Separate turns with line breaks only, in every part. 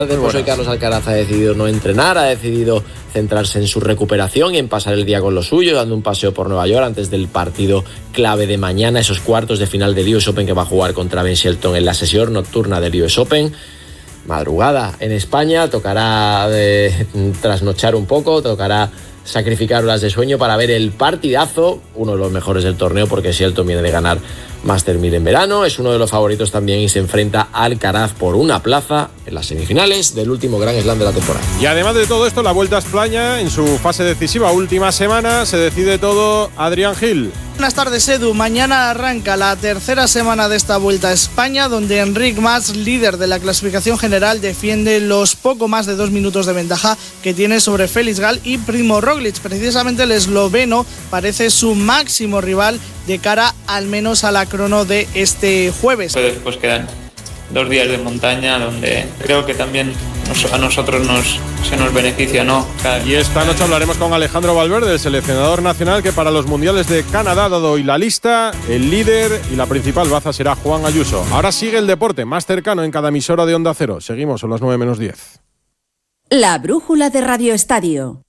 Después hoy Carlos Alcaraz ha decidido no entrenar, ha decidido centrarse en su recuperación y en pasar el día con lo suyo, dando un paseo por Nueva York antes del partido clave de mañana, esos cuartos de final del US Open que va a jugar contra Ben Shelton en la sesión nocturna del US Open. Madrugada en España, tocará trasnochar un poco, tocará sacrificar horas de sueño para ver el partidazo, uno de los mejores del torneo porque Shelton viene de ganar Master 1000 en verano, es uno de los favoritos también y se enfrenta a Alcaraz por una plaza en las semifinales del último Grand Slam de la temporada.
Y además de todo esto, la Vuelta a España en su fase decisiva, última semana, se decide todo. Adrián Gil.
Buenas tardes, Edu. Mañana arranca la tercera semana de esta Vuelta a España, donde Enric Mas, líder de la clasificación general, defiende los poco más de 2 minutos de ventaja que tiene sobre Félix Gal y Primo Roglic. Precisamente el esloveno parece su máximo rival de cara al menos a la crono de este jueves.
Después quedan 2 días de montaña donde creo que también a nosotros se nos beneficia, ¿no?
Y esta noche hablaremos con Alejandro Valverde, el seleccionador nacional que para los mundiales de Canadá ha dado hoy la lista. El líder y la principal baza será Juan Ayuso. Ahora sigue el deporte más cercano en cada emisora de Onda Cero. Seguimos, son las 9 menos 10.
La brújula de Radio Estadio.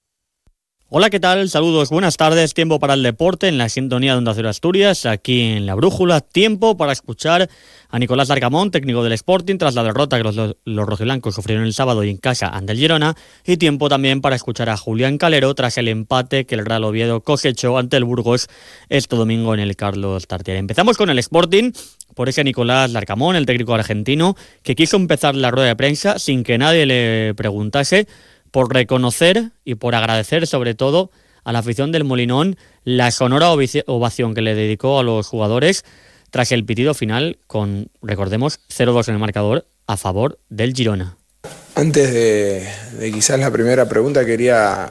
Hola, ¿qué tal? Saludos, buenas tardes. Tiempo para el deporte en la sintonía de Onda Cero Asturias, aquí en La Brújula. Tiempo para escuchar a Nicolás Larcamón, técnico del Sporting, tras la derrota que los rojiblancos sufrieron el sábado y en casa ante el Girona. Y tiempo también para escuchar a Julián Calero tras el empate que el Real Oviedo cosechó ante el Burgos este domingo en el Carlos Tartiere. Empezamos con el Sporting, por ese Nicolás Larcamón, el técnico argentino, que quiso empezar la rueda de prensa sin que nadie le preguntase, por reconocer y por agradecer sobre todo a la afición del Molinón la sonora ovación que le dedicó a los jugadores tras el pitido final con, recordemos, 0-2 en el marcador a favor del Girona.
Antes de quizás la primera pregunta, quería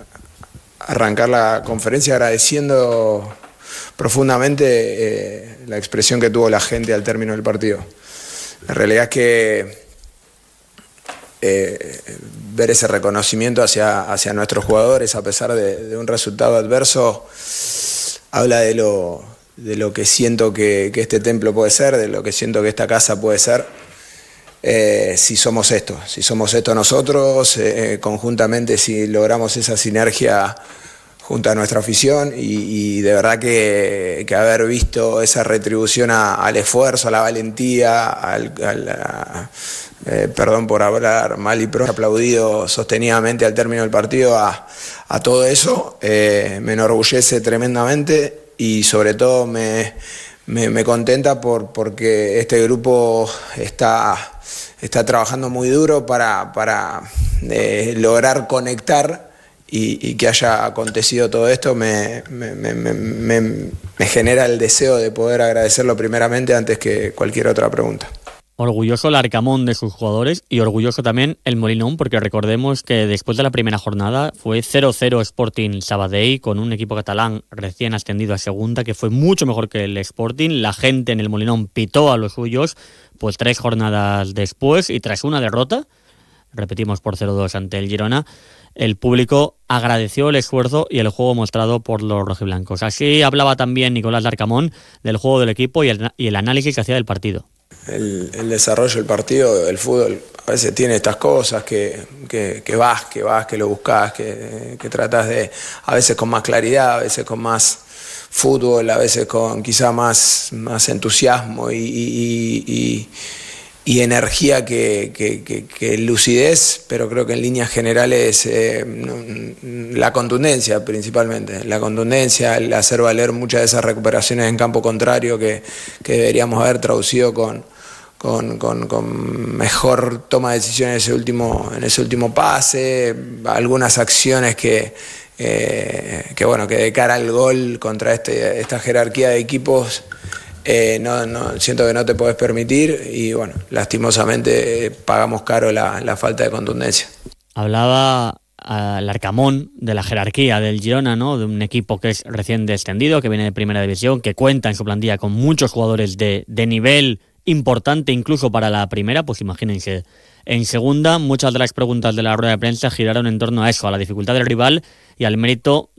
arrancar la conferencia agradeciendo profundamente la expresión que tuvo la gente al término del partido. La realidad es que ver ese reconocimiento hacia nuestros jugadores a pesar de un resultado adverso habla de lo que siento que este templo puede ser, de lo que siento que esta casa puede ser, si somos esto nosotros, conjuntamente, si logramos esa sinergia junto a nuestra afición y de verdad que haber visto esa retribución al esfuerzo, a la valentía, perdón por hablar mal y pronto, aplaudido sostenidamente al término del partido a todo eso, me enorgullece tremendamente y sobre todo me contenta porque este grupo está trabajando muy duro para lograr conectar y que haya acontecido todo esto me genera el deseo de poder agradecerlo primeramente antes que cualquier otra pregunta.
Orgulloso Larcamón de sus jugadores y orgulloso también el Molinón, porque recordemos que después de la primera jornada fue 0-0 Sporting Sabadell con un equipo catalán recién ascendido a segunda que fue mucho mejor que el Sporting. La gente en el Molinón pitó a los suyos, pues 3 jornadas después y tras una derrota, repetimos por 0-2 ante el Girona, el público agradeció el esfuerzo y el juego mostrado por los rojiblancos. Así hablaba también Nicolás Larcamón del juego del equipo y el análisis que hacía del partido.
El desarrollo del partido, el fútbol, a veces tiene estas cosas que vas, que lo buscas, que tratas de, a veces con más claridad, a veces con más fútbol, a veces con quizá más entusiasmo y energía que lucidez, pero creo que en líneas generales la contundencia principalmente, el hacer valer muchas de esas recuperaciones en campo contrario que deberíamos haber traducido con mejor toma de decisiones en ese último pase, algunas acciones que de cara al gol contra esta jerarquía de equipos no siento que no te podés permitir y bueno, lastimosamente pagamos caro la falta de contundencia.
Hablaba Larcamón de la jerarquía del Girona, ¿no? De un equipo que es recién descendido, que viene de primera división, que cuenta en su plantilla con muchos jugadores de nivel importante incluso para la primera, pues imagínense. En segunda, muchas de las preguntas de la rueda de prensa giraron en torno a eso, a la dificultad del rival y al mérito